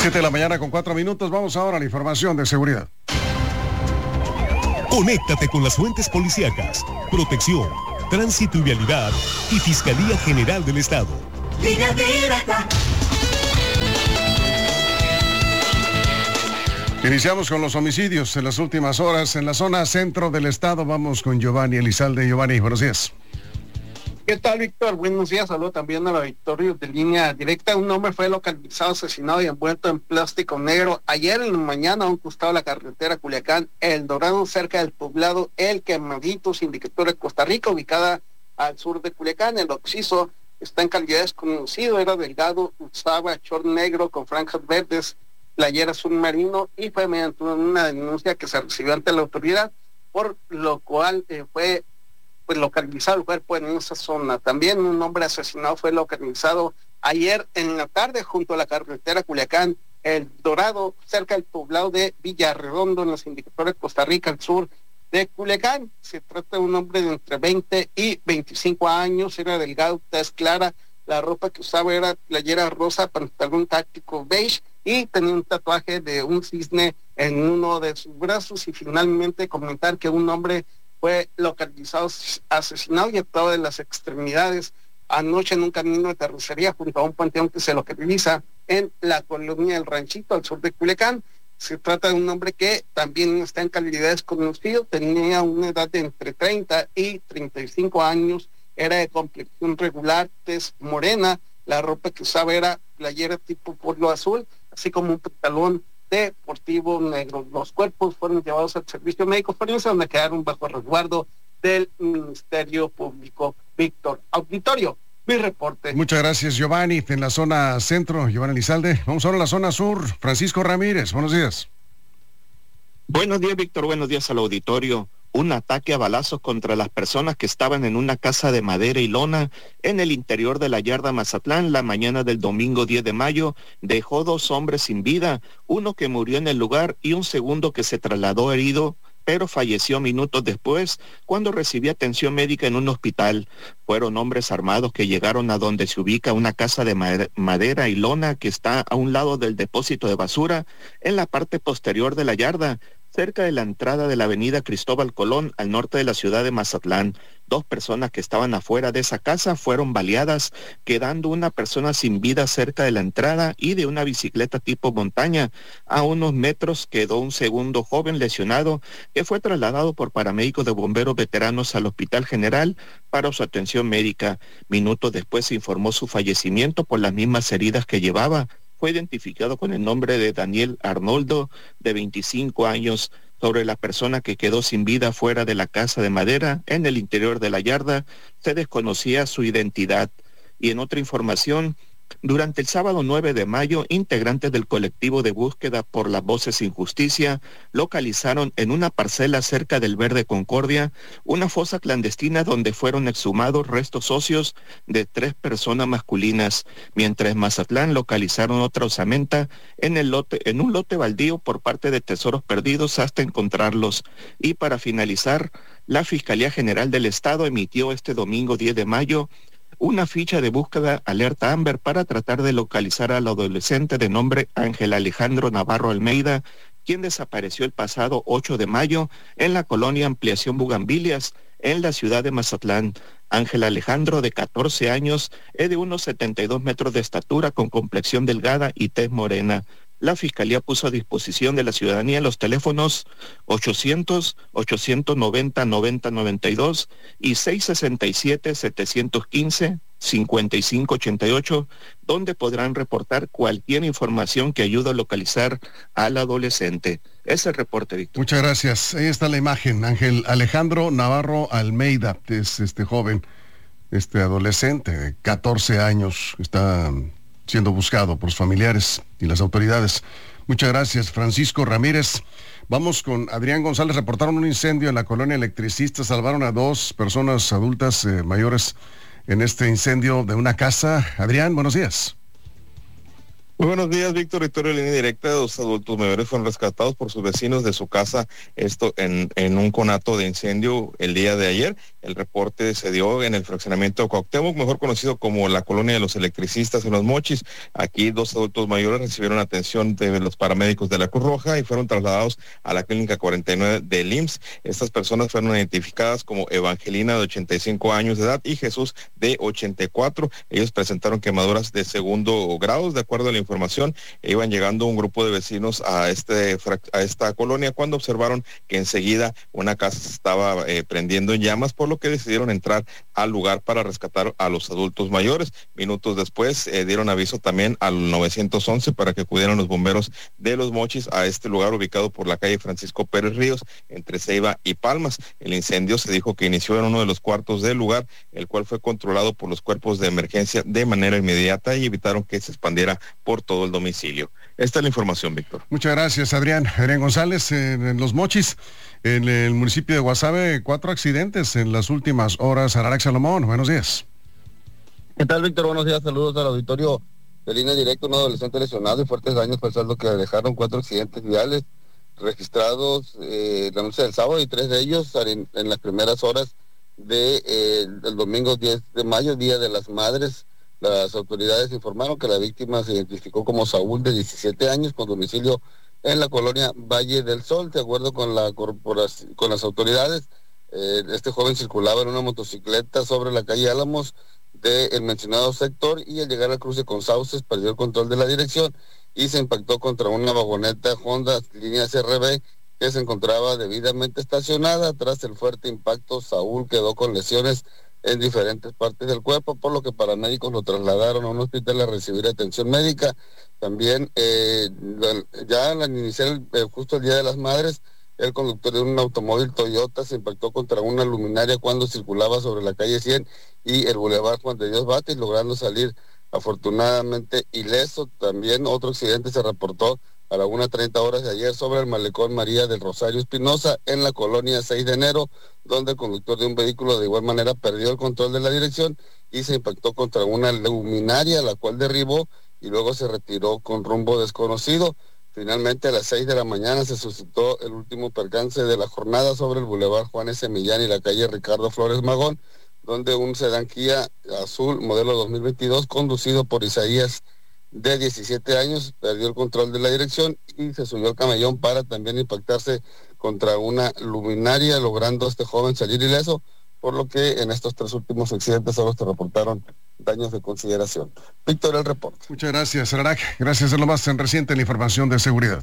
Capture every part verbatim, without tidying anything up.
Siete de la mañana con cuatro minutos. Vamos ahora a la información de seguridad. Conéctate con las fuentes policíacas, protección, tránsito y vialidad y Fiscalía General del Estado. Línea directa. Iniciamos con los homicidios en las últimas horas en la zona centro del estado. Vamos con Giovanni Elizalde. Giovanni, buenos días. ¿Qué tal, Víctor? Buenos días. Saludo también a la Victoria de Línea Directa. Un hombre fue localizado, asesinado y envuelto en plástico negro ayer en la mañana a un costado de la carretera Culiacán, El Dorado, cerca del poblado El Quemadito, Sindicatura de Costa Rica, ubicada al sur de Culiacán. El occiso está en calidad desconocido, era delgado, usaba short negro con franjas verdes, playera submarino, y fue mediante una denuncia que se recibió ante la autoridad, por lo cual eh, fue pues localizado el cuerpo en esa zona. También un hombre asesinado fue localizado ayer en la tarde junto a la carretera Culiacán, El Dorado, cerca del poblado de Villarredondo, en la Sindicatura de Costa Rica, al sur de Culiacán. Se trata de un hombre de entre veinte y veinticinco años, era delgado, tez clara, la ropa que usaba era playera rosa, pantalón táctico beige, y tenía un tatuaje de un cisne en uno de sus brazos. Y finalmente comentar que un hombre fue localizado, asesinado y atado de las extremidades anoche en un camino de terracería junto a un panteón que se localiza en la colonia del Ranchito, al sur de Culiacán. Se trata de un hombre que también está en calidad desconocido, tenía una edad de entre treinta y treinta y cinco años, era de complexión regular, tez morena, la ropa que usaba era playera tipo polo azul, así como un pantalón deportivo negro. Los cuerpos fueron llevados al servicio médico forense, donde quedaron bajo resguardo del Ministerio Público. Víctor, auditorio, mi reporte. Muchas gracias, Giovanni. En la zona centro, Giovanni Elizalde. Vamos ahora a la zona sur. Francisco Ramírez, buenos días. Buenos días, Víctor. Buenos días al auditorio. Un ataque a balazos contra las personas que estaban en una casa de madera y lona en el interior de la yarda Mazatlán la mañana del domingo diez de mayo dejó dos hombres sin vida, uno que murió en el lugar y un segundo que se trasladó herido, pero falleció minutos después cuando recibía atención médica en un hospital. Fueron hombres armados que llegaron a donde se ubica una casa de madera y lona que está a un lado del depósito de basura en la parte posterior de la yarda, cerca de la entrada de la avenida Cristóbal Colón, al norte de la ciudad de Mazatlán. Dos personas que estaban afuera de esa casa fueron baleadas, quedando una persona sin vida cerca de la entrada, y de una bicicleta tipo montaña a unos metros quedó un segundo joven lesionado que fue trasladado por paramédicos de bomberos veteranos al Hospital General para su atención médica. Minutos después se informó su fallecimiento por las mismas heridas que llevaba. Fue identificado con el nombre de Daniel Arnoldo, de veinticinco años. Sobre la persona que quedó sin vida fuera de la casa de madera en el interior de la yarda, se desconocía su identidad. Y en otra información, durante el sábado nueve de mayo, integrantes del colectivo de búsqueda por las voces sin justicia localizaron en una parcela cerca del Verde Concordia una fosa clandestina donde fueron exhumados restos óseos de tres personas masculinas, mientras en Mazatlán localizaron otra osamenta en el lote, en un lote baldío por parte de Tesoros Perdidos hasta encontrarlos. Y para finalizar, la Fiscalía General del Estado emitió este domingo diez de mayo una ficha de búsqueda alerta Amber para tratar de localizar al adolescente de nombre Ángel Alejandro Navarro Almeida, quien desapareció el pasado ocho de mayo en la colonia Ampliación Bugambilias, en la ciudad de Mazatlán. Ángel Alejandro, de catorce años, es de unos setenta y dos metros de estatura, con complexión delgada y tez morena. La Fiscalía puso a disposición de la ciudadanía los teléfonos ochocientos, ochocientos noventa, noventa noventa y dos y seiscientos sesenta y siete, setecientos quince, cincuenta y cinco ochenta y ocho, donde podrán reportar cualquier información que ayude a localizar al adolescente. Ese es el reporte, Víctor. Muchas gracias. Ahí está la imagen. Ángel Alejandro Navarro Almeida es este joven, este adolescente de catorce años, está siendo buscado por sus familiares y las autoridades. Muchas gracias, Francisco Ramírez. Vamos con Adrián González. Reportaron un incendio en la colonia Electricista. Salvaron a dos personas adultas eh, mayores en este incendio de una casa. Adrián, buenos días. Muy buenos días, Víctor. Victoria, línea directa. Dos adultos mayores fueron rescatados por sus vecinos de su casa, esto en, en un conato de incendio el día de ayer. El reporte se dio en el fraccionamiento Cuauhtémoc, mejor conocido como la colonia de los electricistas en Los Mochis. Aquí dos adultos mayores recibieron atención de los paramédicos de la Cruz Roja y fueron trasladados a la clínica cuarenta y nueve del I M S S. Estas personas fueron identificadas como Evangelina, de ochenta y cinco años de edad, y Jesús, de ochenta y cuatro. Ellos presentaron quemaduras de segundo grado. De acuerdo a la información, iban llegando un grupo de vecinos a este a esta colonia cuando observaron que enseguida una casa se estaba eh, prendiendo en llamas, por lo que decidieron entrar al lugar para rescatar a los adultos mayores. Minutos después eh, dieron aviso también al nueve once para que acudieran los bomberos de Los Mochis a este lugar ubicado por la calle Francisco Pérez Ríos, entre Ceiba y Palmas. El incendio se dijo que inició en uno de los cuartos del lugar, el cual fue controlado por los cuerpos de emergencia de manera inmediata y evitaron que se expandiera por todo el domicilio. Esta es la información, Víctor. Muchas gracias, Adrián. Adrián González, en, en Los Mochis, en el municipio de Guasave, cuatro accidentes en las últimas horas. Ararac Salomón, buenos días. ¿Qué tal, Víctor? Buenos días, saludos al auditorio de Línea Directa. Un adolescente lesionado y fuertes daños fue el saldo que dejaron cuatro accidentes viales registrados eh, la noche del sábado, y tres de ellos en, en las primeras horas de, eh, del domingo diez de mayo, Día de las Madres. Las autoridades informaron que la víctima se identificó como Saúl, de diecisiete años, con domicilio en la colonia Valle del Sol. De acuerdo con la corporación, con las autoridades, eh, este joven circulaba en una motocicleta sobre la calle Álamos del mencionado sector, y al llegar al cruce con Sauces perdió el control de la dirección y se impactó contra una vagoneta Honda línea C R B que se encontraba debidamente estacionada. Tras el fuerte impacto, Saúl quedó con lesiones en diferentes partes del cuerpo, por lo que paramédicos lo trasladaron a un hospital a recibir atención médica. También, eh, ya al iniciar el, eh, justo el Día de las Madres, el conductor de un automóvil Toyota se impactó contra una luminaria cuando circulaba sobre la calle cien y el Boulevard Juan de Dios Batis, logrando salir afortunadamente ileso. También otro accidente se reportó a la una treinta horas de ayer sobre el malecón María del Rosario Espinosa, en la colonia seis de enero, donde el conductor de un vehículo de igual manera perdió el control de la dirección y se impactó contra una luminaria, la cual derribó y luego se retiró con rumbo desconocido. Finalmente, a las seis de la mañana se suscitó el último percance de la jornada sobre el Boulevard Juan S. Millán y la calle Ricardo Flores Magón, donde un sedán Kia azul modelo dos mil veintidós, conducido por Isaías, de diecisiete años, perdió el control de la dirección y se subió al camellón para también impactarse contra una luminaria, logrando a este joven salir ileso, por lo que en estos tres últimos accidentes solo se reportaron daños de consideración. Víctor, el reporte. Muchas gracias, Ararac. Gracias, de lo más reciente en la información de seguridad.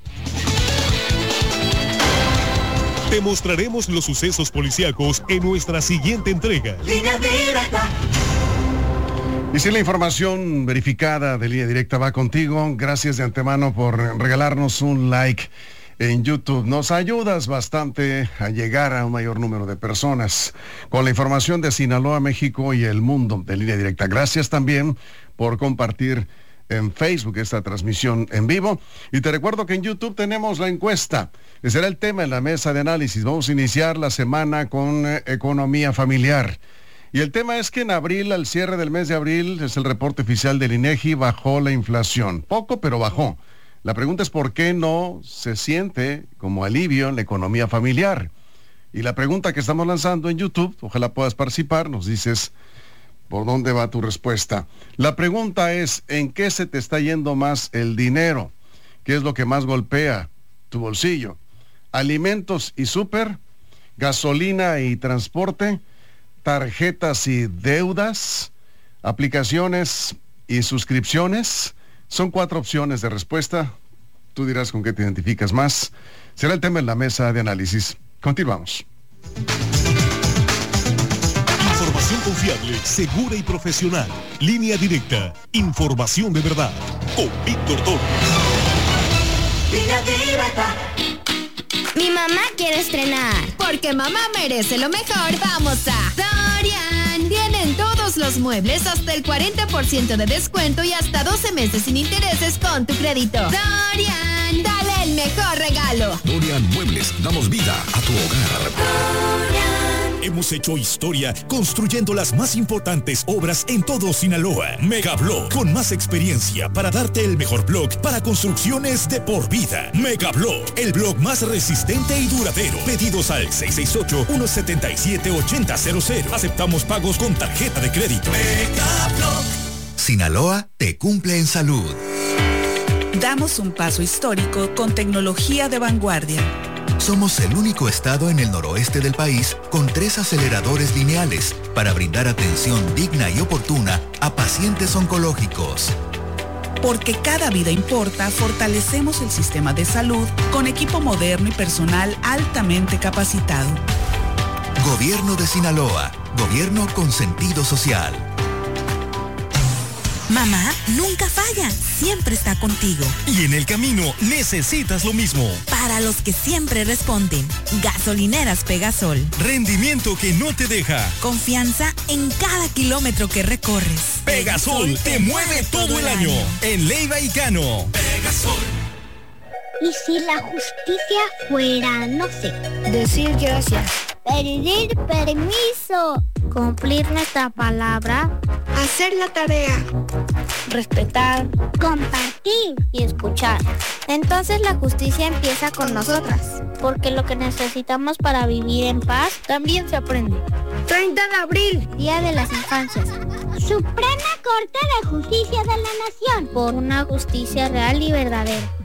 Te mostraremos los sucesos policíacos en nuestra siguiente entrega. Línea Directa. Y si la información verificada de Línea Directa va contigo, gracias de antemano por regalarnos un like en YouTube. Nos ayudas bastante a llegar a un mayor número de personas con la información de Sinaloa, México y el mundo de Línea Directa. Gracias también por compartir en Facebook esta transmisión en vivo. Y te recuerdo que en YouTube tenemos la encuesta. Ese será el tema en la mesa de análisis. Vamos a iniciar la semana con eh, economía familiar. Y el tema es que en abril, al cierre del mes de abril, es el reporte oficial del INEGI, bajó la inflación. Poco, pero bajó. La pregunta es por qué no se siente como alivio en la economía familiar. Y la pregunta que estamos lanzando en YouTube, ojalá puedas participar, nos dices por dónde va tu respuesta. La pregunta es, ¿en qué se te está yendo más el dinero? ¿Qué es lo que más golpea tu bolsillo? ¿Alimentos y súper? ¿Gasolina y transporte? ¿Tarjetas y deudas? ¿Aplicaciones y suscripciones? Son cuatro opciones de respuesta. Tú dirás con qué te identificas más. Será el tema en la mesa de análisis. Continuamos. Información confiable, segura y profesional. Línea Directa. Información de verdad. Con Víctor Toro. Línea Directa. Mi mamá quiere estrenar. Porque mamá merece lo mejor, vamos a Sorian. Tienen todos los muebles hasta el cuarenta por ciento de descuento y hasta doce meses sin intereses con tu crédito. Sorian, dale el mejor regalo. Sorian Muebles, damos vida a tu hogar. Sorian. Hemos hecho historia construyendo las más importantes obras en todo Sinaloa. Megablock, con más experiencia para darte el mejor block para construcciones de por vida. Megablock, el block más resistente y duradero. Pedidos al seis seis ocho, uno siete siete, ocho cero cero cero. Aceptamos pagos con tarjeta de crédito. Megablock. Sinaloa te cumple en salud. Damos un paso histórico con tecnología de vanguardia. Somos el único estado en el noroeste del país con tres aceleradores lineales para brindar atención digna y oportuna a pacientes oncológicos. Porque cada vida importa, fortalecemos el sistema de salud con equipo moderno y personal altamente capacitado. Gobierno de Sinaloa, gobierno con sentido social. Mamá nunca falla, siempre está contigo. Y en el camino necesitas lo mismo. Para los que siempre responden, gasolineras Pegasol. Rendimiento que no te deja. Confianza en cada kilómetro que recorres. Pegasol te mueve todo el año. En Leiva y Cano. Pegasol. ¿Y si la justicia fuera, no sé, decir gracias, pedir permiso, cumplir nuestra palabra, hacer la tarea, respetar, compartir y escuchar? Entonces la justicia empieza con nosotras, porque lo que necesitamos para vivir en paz también se aprende. treinta de abril, Día de las Infancias. Suprema Corte de Justicia de la Nación, por una justicia real y verdadera.